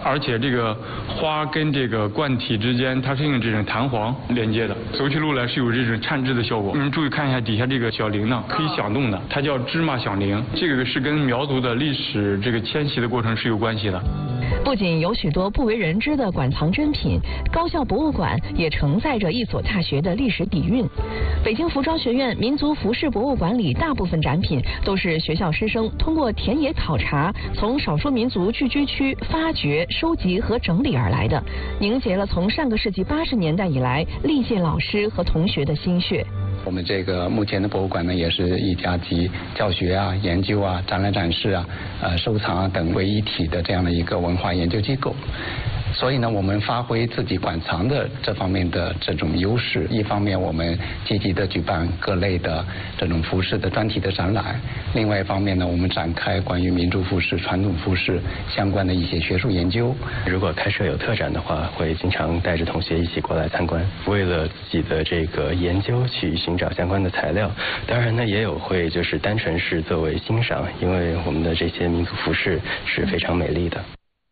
而且这个花跟这个罐体之间，它是用这种弹簧连接的，走起路来是有这种颤支的效果。你们注意看一下底下这个小铃铛，可以响动的，它叫芝麻响铃。这个是跟苗族的历史这个迁徙的过程是有关系的。 不仅有许多不为人知的馆藏珍品，高校博物馆也承载着一所大学的历史底蕴。北京服装学院民族服饰博物馆里大部分展品都是学校师生通过田野考察，从少数民族聚居区发掘、收集和整理而来的，凝结了从上个世纪80年代以来历届老师和同学的心血。 我们这个目前的博物馆呢，也是一家集教学啊、研究啊、展览展示啊、收藏啊等为一体的这样的一个文化研究机构。所以呢，我们发挥自己馆藏的这方面的这种优势，一方面我们积极的举办各类的这种服饰的专题的展览，另外一方面呢，我们展开关于民族服饰、传统服饰相关的一些学术研究。 如果开设有特展的话，会经常带着同学一起过来参观，为了自己的这个研究去寻找相关的材料。当然呢，也有会就是单纯是作为欣赏，因为我们的这些民族服饰是非常美丽的。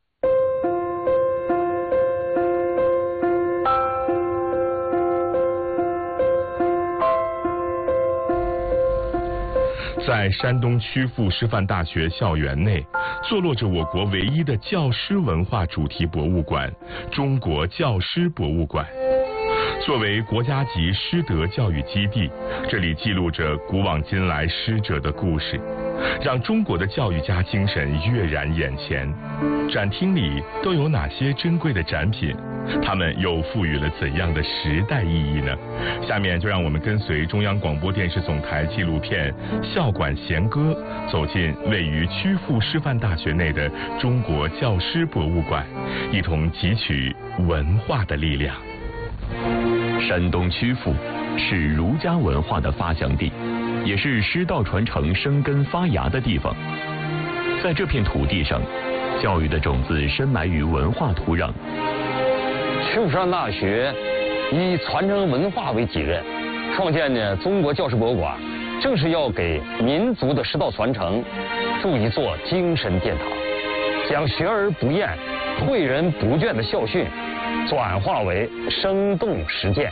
在山东曲阜师范大学校园内，坐落着我国唯一的教师文化主题博物馆——中国教师博物馆。作为国家级师德教育基地，这里记录着古往今来师者的故事，让中国的教育家精神跃然眼前。展厅里都有哪些珍贵的展品？它们又赋予了怎样的时代意义呢？下面就让我们跟随中央广播电视总台纪录片《校馆弦歌》，走进位于曲阜师范大学内的中国教师博物馆，一同汲取文化的力量。 山东曲阜是儒家文化的发祥地，也是师道传承生根发芽的地方。在这片土地上，教育的种子深埋于文化土壤。 曲阜师范大学以传承文化为己任，创建的中国教师博物馆，正是要给民族的师道传承筑一座精神殿堂，将学而不厌、诲人不倦的校训转化为生动实践。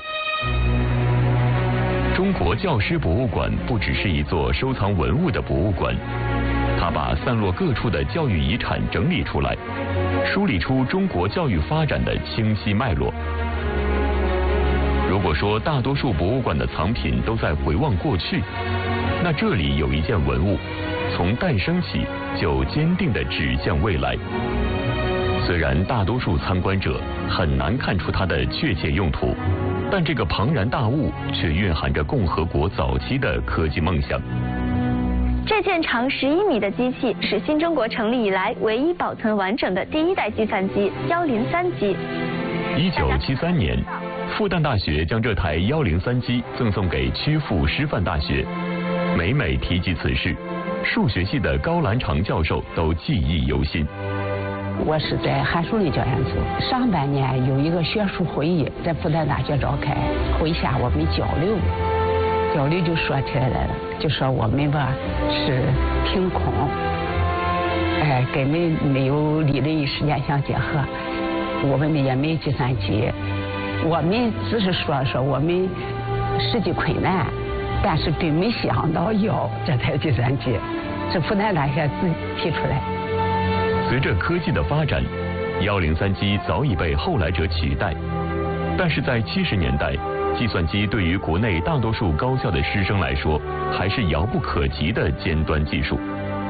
中国教师博物馆不只是一座收藏文物的博物馆，它把散落各处的教育遗产整理出来，梳理出中国教育发展的清晰脉络。如果说大多数博物馆的藏品都在回望过去，那这里有一件文物，从诞生起就坚定地指向未来。虽然大多数参观者很难看出它的确切用途，但这个庞然大物却蕴含着共和国早期的科技梦想。 这件长11米的机器是新中国成立以来唯一保存完整的第一代计算机103机。 1973年，复旦大学将这台103机赠送给曲阜师范大学。每每提及此事，数学系的高兰长教授都记忆犹新。 我是在韩树林教研组，上半年有一个学术会议在复旦大学召开，会下我们交流就说起来了，就说我们吧是凭空，根本没有理论与实践相结合，我们也没计算机，我们只是说我们实际困难，但是并没想到要这台计算机，是复旦大学自己提出来。 随着科技的发展，103机早已被后来者取代，但是在70年代，计算机对于国内大多数高校的师生来说，还是遥不可及的尖端技术。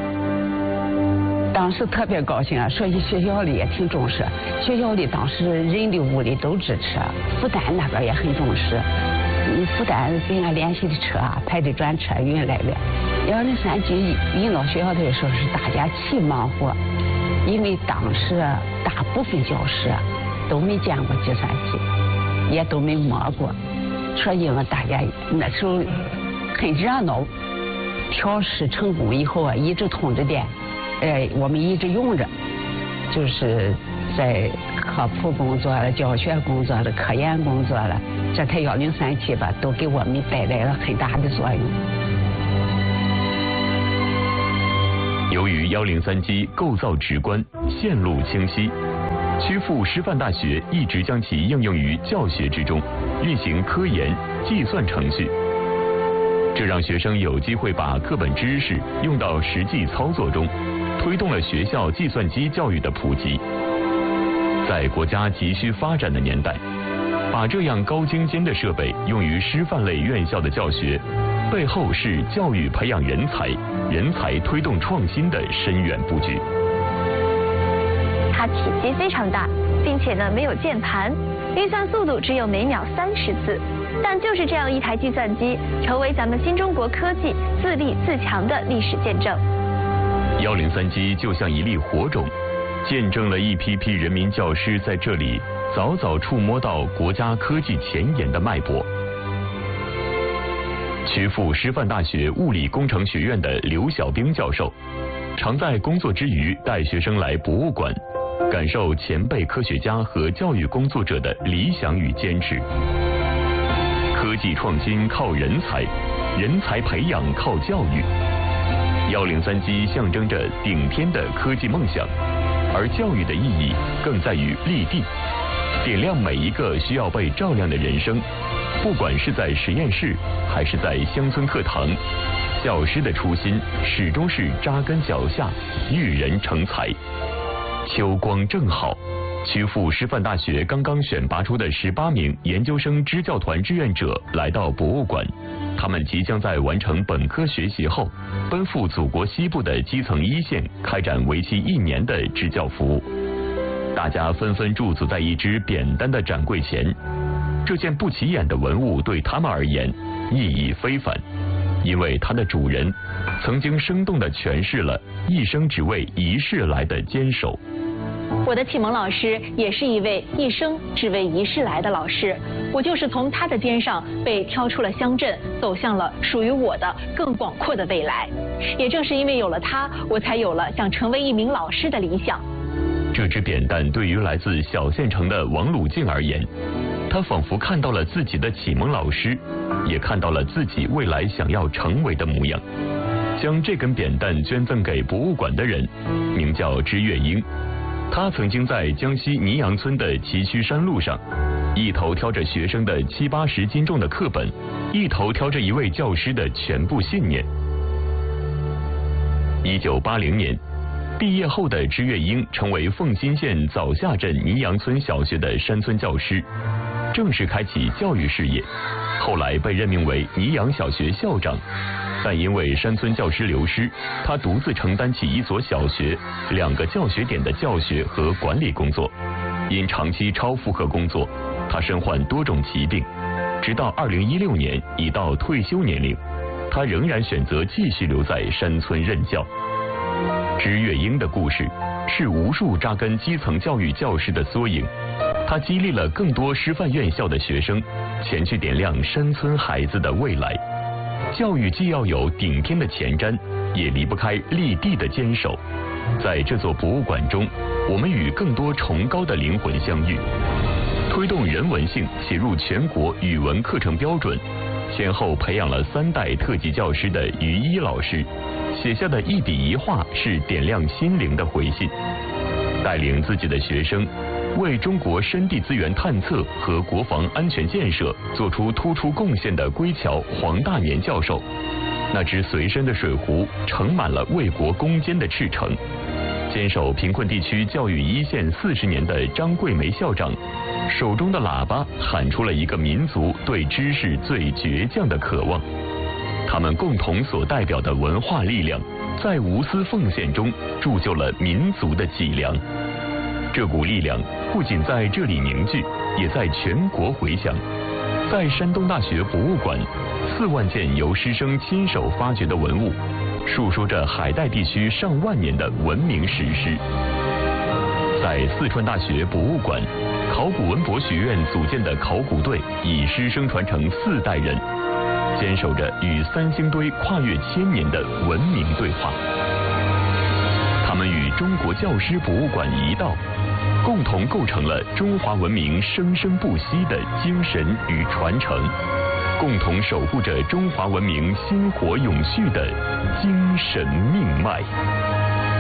当时特别高兴啊，说学校里也挺重视，学校里当时人力物力都支持，复旦那边也很重视。复旦跟俺联系的车啊，排的专车运来的。103机运到学校的时候是大家齐忙活，因为当时大部分教师都没见过计算机，也都没摸过，说因为大家那时候很热闹。调试成功以后啊，一直通着电，我们一直用着，就是在科普工作了、教学工作了、科研工作了，这台103机吧，都给我们带来了很大的作用。 由于103机构造直观、线路清晰， 曲阜师范大学一直将其应用于教学之中，运行科研、计算程序。这让学生有机会把课本知识用到实际操作中，推动了学校计算机教育的普及。在国家急需发展的年代，把这样高精尖的设备用于师范类院校的教学，背后是教育培养人才、人才推动创新的深远布局。 它体积非常大，并且呢没有键盘，运算速度只有每秒30次。但就是这样一台计算机，成为咱们新中国科技自立自强的历史见证。 103机就像一粒火种，见证了一批批人民教师在这里早早触摸到国家科技前沿的脉搏。曲阜师范大学物理工程学院的刘小兵教授，常在工作之余带学生来博物馆，感受前辈科学家和教育工作者的理想与坚持。科技创新靠人才，人才培养靠教育。103机象征着顶天的科技梦想，而教育的意义更在于立地，点亮每一个需要被照亮的人生。不管是在实验室，还是在乡村课堂，教师的初心始终是扎根脚下，育人成才。秋光正好，曲阜师范大学刚刚选拔出的18名研究生支教团志愿者来到博物馆，他们即将在完成本科学习后，奔赴祖国西部的基层一线，开展为期1年的支教服务。大家纷纷驻足在一只扁担的展柜前，这件不起眼的文物对他们而言意义非凡，因为它的主人曾经生动地诠释了一生只为一事来的坚守。 我的启蒙老师也是一位一生只为一事来的老师，我就是从他的肩上被挑出了乡镇，走向了属于我的更广阔的未来。也正是因为有了他，我才有了想成为一名老师的理想。 这只扁担对于来自小县城的王鲁静而言，他仿佛看到了自己的启蒙老师，也看到了自己未来想要成为的模样。将这根扁担捐赠给博物馆的人名叫支月英，他曾经在江西泥阳村的崎岖山路上，一头挑着学生的70、80斤重的课本，一头挑着一位教师的全部信念。1980年毕业后的支月英成为凤新县枣下镇泥阳村小学的山村教师，正式开启教育事业。后来被任命为泥阳小学校长，但因为山村教师流失，他独自承担起一所小学、2个教学点的教学和管理工作。因长期超负荷工作，他身患多种疾病，直到2016年已到退休年龄，他仍然选择继续留在山村任教。支月英的故事是无数扎根基层教育教师的缩影，他激励了更多师范院校的学生前去点亮山村孩子的未来。教育既要有顶天的前瞻，也离不开立地的坚守。在这座博物馆中，我们与更多崇高的灵魂相遇。推动人文性写入全国语文课程标准，先后培养了3代特级教师的于一老师，写下的一笔一画是点亮心灵的回信。带领自己的学生为中国山地资源探测和国防安全建设做出突出贡献的归侨黄大年教授，那只随身的水壶盛满了为国攻坚的赤诚。坚守贫困地区教育一线40年的张桂梅校长，手中的喇叭喊出了一个民族对知识最倔强的渴望。他们共同所代表的文化力量，在无私奉献中铸就了民族的脊梁。这股力量不仅在这里凝聚，也在全国回响。在山东大学博物馆，4万件由师生亲手发掘的文物，述说着海带地区上万年的文明史诗。在四川大学博物馆，考古文博学院组建的考古队以师生传承4代人，坚守着与三星堆跨越1000年的文明对话。他们与中国教师博物馆一道，共同构成了中华文明生生不息的精神与传承，共同守护着中华文明薪火永续的精神命脉。